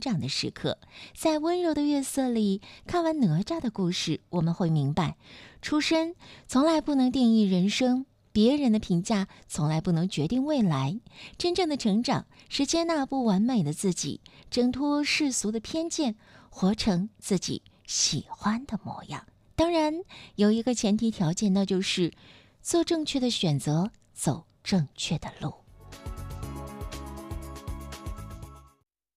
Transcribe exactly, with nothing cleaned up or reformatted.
长的时刻。在温柔的月色里，看完哪吒的故事，我们会明白，出身从来不能定义人生，别人的评价从来不能决定未来。真正的成长是接纳不完美的自己，挣脱世俗的偏见，活成自己喜欢的模样。当然，有一个前提条件，那就是做正确的选择，走正确的路。